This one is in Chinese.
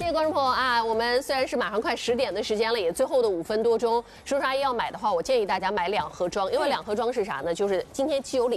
谢观众朋友啊！我们虽然是马上快10点的时间了，也最后的5分多钟。叔叔阿姨要买的话，我建议大家买2盒装，因为2盒装是啥呢？就是今天既有礼